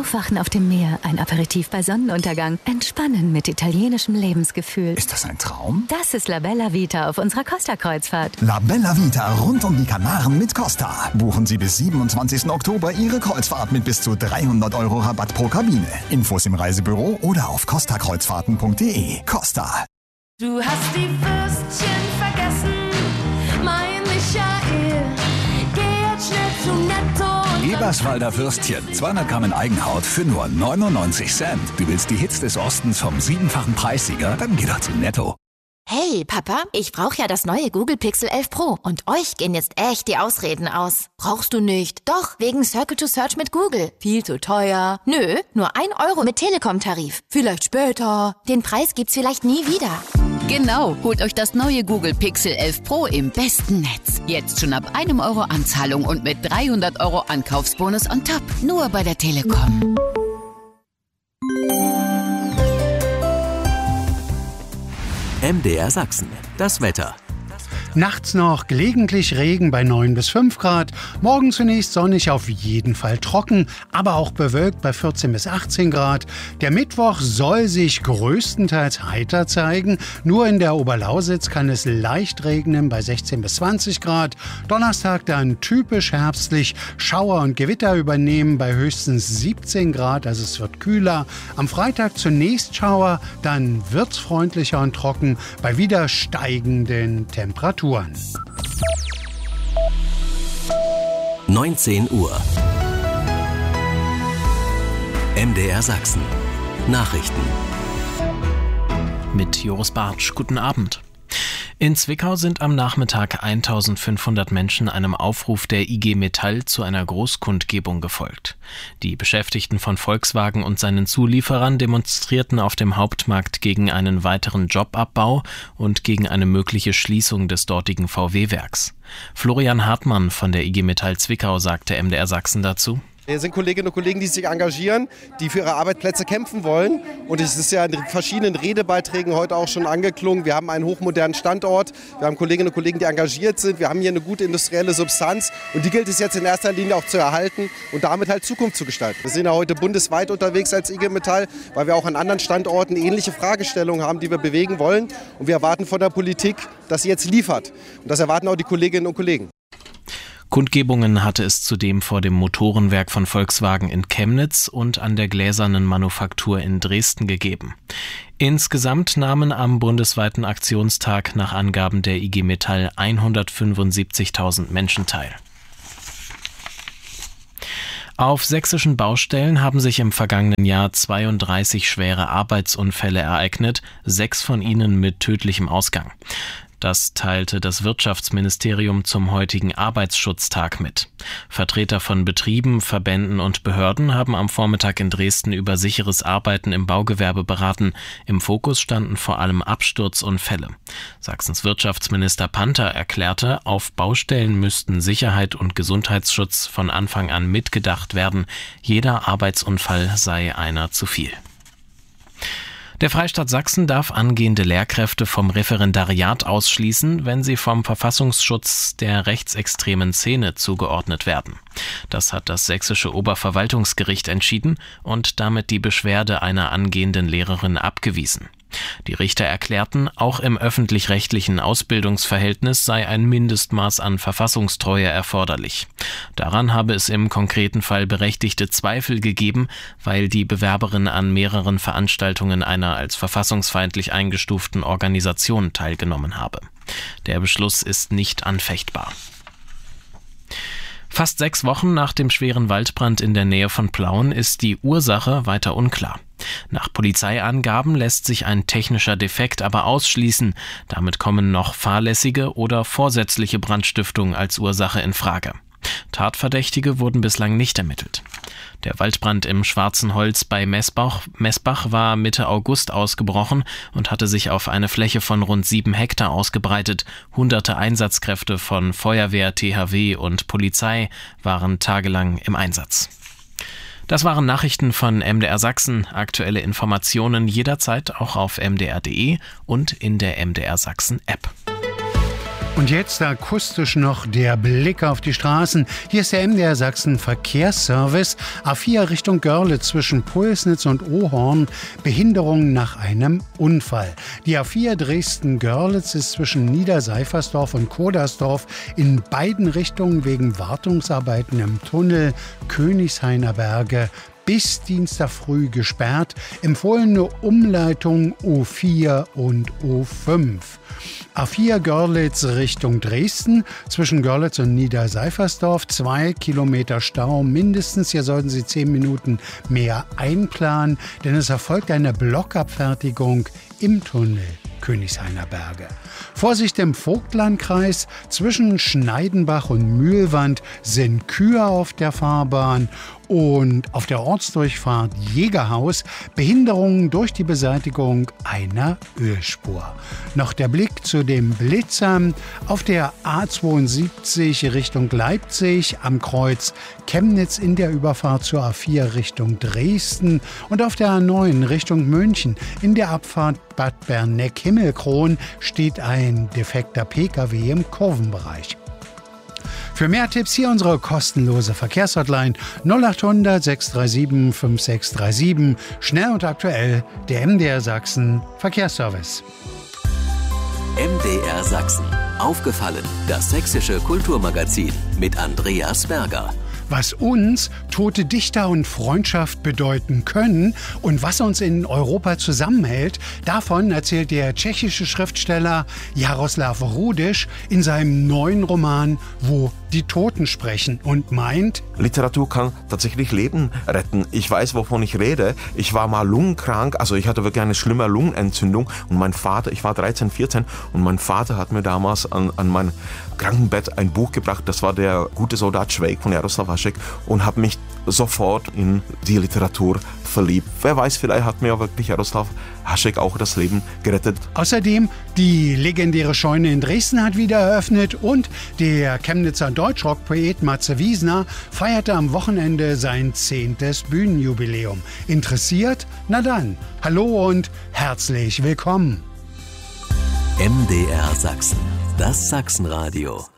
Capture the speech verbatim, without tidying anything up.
Aufwachen auf dem Meer, ein Aperitif bei Sonnenuntergang, Entspannen mit italienischem Lebensgefühl. Ist das ein Traum? Das ist La Bella Vita auf unserer Costa-Kreuzfahrt. La Bella Vita rund um die Kanaren mit Costa. Buchen Sie bis siebenundzwanzigsten Oktober Ihre Kreuzfahrt mit bis zu dreihundert Euro Rabatt pro Kabine. Infos im Reisebüro oder auf costa kreuzfahrten punkt de. Costa. Du hast die Würstchen vergessen, mein Michael. Geh jetzt schnell zu Netto. Eberswalder Würstchen, zweihundert Gramm in Eigenhaut für nur neunundneunzig Cent. Du willst die Hits des Ostens vom siebenfachen Preissieger? Dann geh doch zu Netto. Hey, Papa, ich brauche ja das neue Google Pixel elf Pro und euch gehen jetzt echt die Ausreden aus. Brauchst du nicht? Doch, wegen Circle to Search mit Google. Viel zu teuer. Nö, nur ein Euro mit Telekom-Tarif. Vielleicht später. Den Preis gibt's vielleicht nie wieder. Genau, holt euch das neue Google Pixel elf Pro im besten Netz. Jetzt schon ab einem Euro Anzahlung und mit dreihundert Euro Ankaufsbonus on top. Nur bei der Telekom. M D R Sachsen. Das Wetter. Nachts noch gelegentlich Regen bei neun bis fünf Grad. Morgen zunächst sonnig, auf jeden Fall trocken, aber auch bewölkt bei vierzehn bis achtzehn Grad. Der Mittwoch soll sich größtenteils heiter zeigen. Nur in der Oberlausitz kann es leicht regnen bei sechzehn bis zwanzig Grad. Donnerstag dann typisch herbstlich. Schauer und Gewitter übernehmen bei höchstens siebzehn Grad, also es wird kühler. Am Freitag zunächst Schauer, dann wird's freundlicher und trocken bei wieder steigenden Temperaturen. neunzehn Uhr. M D R Sachsen. Nachrichten. Mit Joris Bartsch. Guten Abend. In Zwickau sind am Nachmittag eintausendfünfhundert Menschen einem Aufruf der I G Metall zu einer Großkundgebung gefolgt. Die Beschäftigten von Volkswagen und seinen Zulieferern demonstrierten auf dem Hauptmarkt gegen einen weiteren Jobabbau und gegen eine mögliche Schließung des dortigen V W-Werks. Florian Hartmann von der I G Metall Zwickau sagte M D R Sachsen dazu: Hier sind Kolleginnen und Kollegen, die sich engagieren, die für ihre Arbeitsplätze kämpfen wollen. Und es ist ja in verschiedenen Redebeiträgen heute auch schon angeklungen. Wir haben einen hochmodernen Standort. Wir haben Kolleginnen und Kollegen, die engagiert sind. Wir haben hier eine gute industrielle Substanz. Und die gilt es jetzt in erster Linie auch zu erhalten und damit halt Zukunft zu gestalten. Wir sind ja heute bundesweit unterwegs als I G Metall, weil wir auch an anderen Standorten ähnliche Fragestellungen haben, die wir bewegen wollen. Und wir erwarten von der Politik, dass sie jetzt liefert. Und das erwarten auch die Kolleginnen und Kollegen. Kundgebungen hatte es zudem vor dem Motorenwerk von Volkswagen in Chemnitz und an der Gläsernen Manufaktur in Dresden gegeben. Insgesamt nahmen am bundesweiten Aktionstag nach Angaben der I G Metall hundertfünfundsiebzigtausend Menschen teil. Auf sächsischen Baustellen haben sich im vergangenen Jahr zweiunddreißig schwere Arbeitsunfälle ereignet, sechs von ihnen mit tödlichem Ausgang. Das teilte das Wirtschaftsministerium zum heutigen Arbeitsschutztag mit. Vertreter von Betrieben, Verbänden und Behörden haben am Vormittag in Dresden über sicheres Arbeiten im Baugewerbe beraten. Im Fokus standen vor allem Absturzunfälle. Sachsens Wirtschaftsminister Panther erklärte, auf Baustellen müssten Sicherheit und Gesundheitsschutz von Anfang an mitgedacht werden. Jeder Arbeitsunfall sei einer zu viel. Der Freistaat Sachsen darf angehende Lehrkräfte vom Referendariat ausschließen, wenn sie vom Verfassungsschutz der rechtsextremen Szene zugeordnet werden. Das hat das sächsische Oberverwaltungsgericht entschieden und damit die Beschwerde einer angehenden Lehrerin abgewiesen. Die Richter erklärten, auch im öffentlich-rechtlichen Ausbildungsverhältnis sei ein Mindestmaß an Verfassungstreue erforderlich. Daran habe es im konkreten Fall berechtigte Zweifel gegeben, weil die Bewerberin an mehreren Veranstaltungen einer als verfassungsfeindlich eingestuften Organisation teilgenommen habe. Der Beschluss ist nicht anfechtbar. Fast sechs Wochen nach dem schweren Waldbrand in der Nähe von Plauen ist die Ursache weiter unklar. Nach Polizeiangaben lässt sich ein technischer Defekt aber ausschließen. Damit kommen noch fahrlässige oder vorsätzliche Brandstiftung als Ursache in Frage. Tatverdächtige wurden bislang nicht ermittelt. Der Waldbrand im Schwarzen Holz bei Messbach, Messbach war Mitte August ausgebrochen und hatte sich auf eine Fläche von rund sieben Hektar ausgebreitet. Hunderte Einsatzkräfte von Feuerwehr, T H W und Polizei waren tagelang im Einsatz. Das waren Nachrichten von M D R Sachsen. Aktuelle Informationen jederzeit auch auf m d r punkt d e und in der M D R Sachsen App. Und jetzt akustisch noch der Blick auf die Straßen. Hier ist der M D R Sachsen Verkehrsservice. A vier Richtung Görlitz zwischen Pulsnitz und Ohorn. Behinderung nach einem Unfall. Die A vier Dresden-Görlitz ist zwischen Niederseifersdorf und Kodersdorf in beiden Richtungen wegen Wartungsarbeiten im Tunnel Königshainer Berge bis Dienstag früh gesperrt. Empfohlene Umleitung O vier und O fünf. A vier Görlitz Richtung Dresden, zwischen Görlitz und Niederseifersdorf, zwei Kilometer Stau mindestens. Hier sollten Sie zehn Minuten mehr einplanen, denn es erfolgt eine Blockabfertigung im Tunnel Königshainer Berge. Vorsicht im Vogtlandkreis, zwischen Schneidenbach und Mühlwand sind Kühe auf der Fahrbahn und auf der Ortsdurchfahrt Jägerhaus Behinderungen durch die Beseitigung einer Ölspur. Noch der Blick zu dem Blitzer auf der A zweiundsiebzig Richtung Leipzig am Kreuz Chemnitz in der Überfahrt zur A vier Richtung Dresden und auf der A neun Richtung München in der Abfahrt Bad Berneck-Himmelkron steht ein defekter P K W im Kurvenbereich. Für mehr Tipps hier unsere kostenlose Verkehrshotline null acht hundert sechs drei sieben fünf sechs drei sieben. Schnell und aktuell der M D R Sachsen Verkehrsservice. M D R Sachsen. Aufgefallen, das sächsische Kulturmagazin mit Andreas Berger. Was uns tote Dichter und Freundschaft bedeuten können und was uns in Europa zusammenhält, davon erzählt der tschechische Schriftsteller Jaroslav Rudiš in seinem neuen Roman Wo die Toten sprechen und meint: Literatur kann tatsächlich Leben retten. Ich weiß, wovon ich rede. Ich war mal lungenkrank, also ich hatte wirklich eine schlimme Lungenentzündung und mein Vater, ich war dreizehn, vierzehn und mein Vater hat mir damals an, an mein Krankenbett ein Buch gebracht, das war der gute Soldat Schweik von Jaroslav Hašek und habe mich sofort in die Literatur verliebt. Wer weiß, vielleicht hat mir wirklich Jaroslav Hašek auch das Leben gerettet. Außerdem, die legendäre Scheune in Dresden hat wieder eröffnet und der Chemnitzer Deutschrock-Poet Matze Wiesner feierte am Wochenende sein zehntes Bühnenjubiläum. Interessiert? Na dann, hallo und herzlich willkommen. M D R Sachsen, das Sachsenradio.